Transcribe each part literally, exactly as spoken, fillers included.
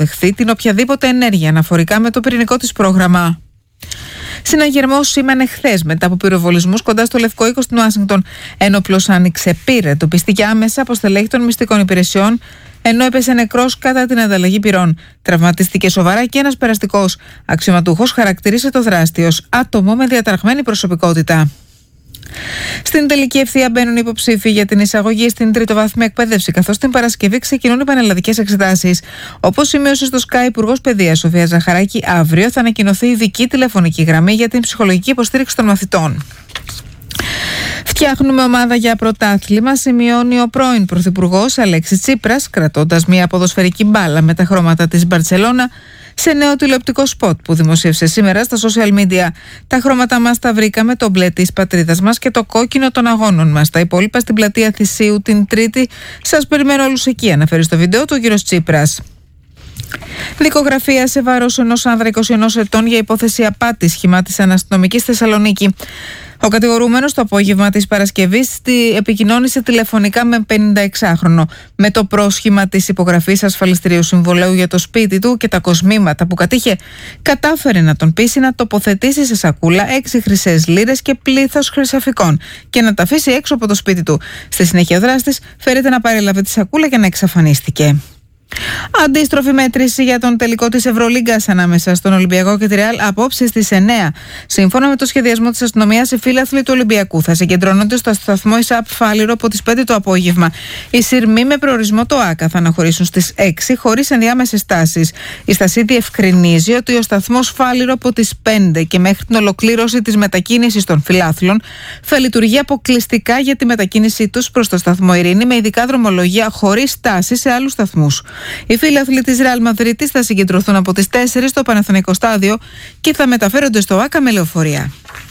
αποδεχθεί την οποιαδήποτε ενέργεια αναφορικά με το πυρηνικό της πρόγραμμα. Συναγερμός σήμανε χθες μετά από πυροβολισμούς κοντά στο Λευκό Οίκο στην Ουάσιγκτον. Ένοπλος άνοιξε πύρα, εντοπίστηκε άμεσα από στελέχη των μυστικών υπηρεσιών, ενώ έπεσε νεκρός κατά την ανταλλαγή πυρών. Τραυματίστηκε σοβαρά και ένας περαστικός. Αξιωματούχος χαρακτήρισε το δράστη ως άτομο με διαταραγμένη προσωπικότητα. Στην τελική ευθεία μπαίνουν οι υποψήφοι για την εισαγωγή στην τριτοβάθμια εκπαίδευση, καθώς την Παρασκευή ξεκινούν οι πανελλαδικές εξετάσεις. Όπως σημείωσε στο Sky Υπουργός Παιδείας Σοφία Ζαχαράκη, αύριο θα ανακοινωθεί ειδική τηλεφωνική γραμμή για την ψυχολογική υποστήριξη των μαθητών. Φτιάχνουμε ομάδα για πρωτάθλημα, σημειώνει ο πρώην Πρωθυπουργός Αλέξης Τσίπρας, κρατώντας μια ποδοσφαιρική μπάλα με τα χρώματα της Μπαρτσελώνα σε νέο τηλεοπτικό σποτ που δημοσίευσε σήμερα στα social media. Τα χρώματα μας τα βρήκαμε, το μπλε της πατρίδας μας και το κόκκινο των αγώνων μας. Τα υπόλοιπα στην πλατεία Θησίου την Τρίτη. Σας περιμένω όλους εκεί, αναφέρει στο βίντεο του ο κύριος Τσίπρας. Δικογραφία σε βάρος ενός άνδρα είκοσι ενός ετών για υπόθεση απάτης, σχημάτισαν αστυνομικοί στη Θεσσαλονίκη. Ο κατηγορούμενος το απόγευμα της Παρασκευής επικοινώνησε τηλεφωνικά με πενηνταεξάχρονο με το πρόσχημα της υπογραφής ασφαλιστηρίου συμβολέου για το σπίτι του και τα κοσμήματα που κατήχε. Κατάφερε να τον πείσει να τοποθετήσει σε σακούλα έξι χρυσές λίρες και πλήθος χρυσαφικών και να τα αφήσει έξω από το σπίτι του. Στη συνέχεια ο δράστης φέρεται να παρέλαβε τη σακούλα και να εξαφανίστηκε. Αντίστροφη μέτρηση για τον τελικό της Ευρωλίγκας ανάμεσα στον Ολυμπιακό και τη Ρεάλ απόψε στις εννέα. Σύμφωνα με το σχεδιασμό της αστυνομίας, οι φίλαθλοι του Ολυμπιακού θα συγκεντρώνονται στο σταθμό ΙΣΑΠ Φάληρο από τις πέντε το απόγευμα. Οι σειρμοί με προορισμό το ΆΚΑ θα αναχωρήσουν στις έξι χωρίς ενδιάμεσες στάσεις. Η στασή διευκρινίζει ότι ο σταθμός Φάληρο από τις πέντε και μέχρι την ολοκλήρωση της μετακίνησης των φιλάθλων θα λειτουργεί αποκλειστικά για τη μετακίνησή τους προς το σταθμό Ειρήνη με ειδικά δρομολογία χωρίς στάση σε άλλους σταθμούς. Οι φίλαθλοι της Ρεάλ Μαδρίτης θα συγκεντρωθούν από τις τέσσερις στο Παναθηναϊκό Στάδιο και θα μεταφέρονται στο ΆΚΑ με λεωφορεία.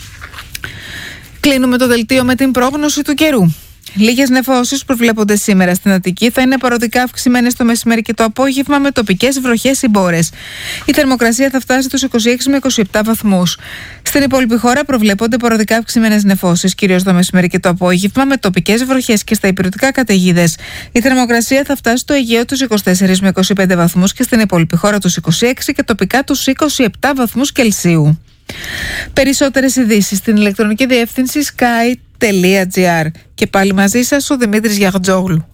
Κλείνουμε το δελτίο με την πρόγνωση του καιρού. Λίγες νεφώσεις προβλέπονται σήμερα στην Αττική, θα είναι παροδικά αυξημένες το μεσημέρι και το απόγευμα με τοπικές βροχές ή μπόρες. Η θερμοκρασία θα φτάσει τους είκοσι έξι με είκοσι επτά βαθμούς. Στην υπόλοιπη χώρα προβλέπονται παροδικά αυξημένες νεφώσεις, κυρίως το μεσημέρι και το απόγευμα, με τοπικές βροχές και στα ηπειρωτικά καταιγίδες. Η θερμοκρασία θα φτάσει στο Αιγαίο τους είκοσι τέσσερα με είκοσι πέντε βαθμούς και στην υπόλοιπη χώρα τους είκοσι έξι και τοπικά τους είκοσι επτά βαθμούς Κελσίου. Περισσότερες ειδήσεις στην ηλεκτρονική διεύθυνση sky τελεία gr. Και πάλι μαζί σας ο Δημήτρης Γιαγτζόγλου.